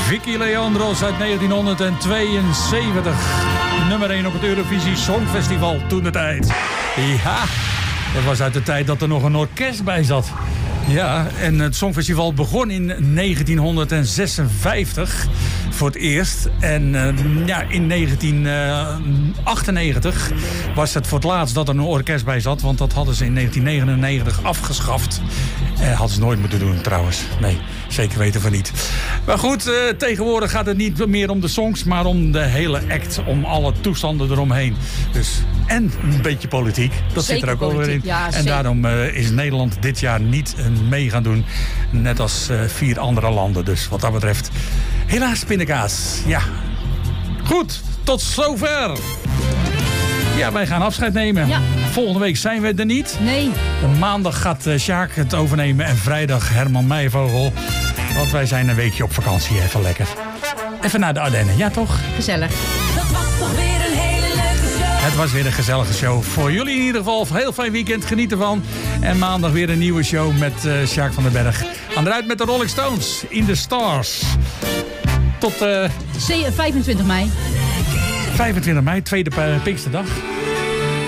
Vicky Leandros uit 1972. Nummer 1 op het Eurovisie Songfestival toen de tijd. Ja, dat was uit de tijd dat er nog een orkest bij zat. Ja, en het Songfestival begon in 1956 voor het eerst. En in 1998 was het voor het laatst dat er een orkest bij zat. Want dat hadden ze in 1999 afgeschaft. Hadden ze nooit moeten doen trouwens. Nee, zeker weten van niet. Maar goed, tegenwoordig gaat het niet meer om de songs, maar om de hele act. Om alle toestanden eromheen. Dus, en een beetje politiek. Dat zeker zit er ook wel weer in. Ja, en daarom is Nederland dit jaar niet mee gaan doen. Net als 4 andere landen. Dus wat dat betreft, helaas pindakaas. Ja. Goed, tot zover. Ja, wij gaan afscheid nemen. Ja. Volgende week zijn we er niet. Nee. Maandag gaat Sjaak het overnemen en vrijdag Herman Meijvogel. Want wij zijn een weekje op vakantie. Even lekker. Even naar de Ardennen, ja toch? Gezellig. Dat was toch weer een hele leuke show. Het was weer een gezellige show. Voor jullie in ieder geval. Heel fijn weekend. Geniet ervan. En maandag weer een nieuwe show met Sjaak van den Berg. Aan de uit met de Rolling Stones. In the Stars. Tot 25 mei. 25 mei, tweede Pinksterdag.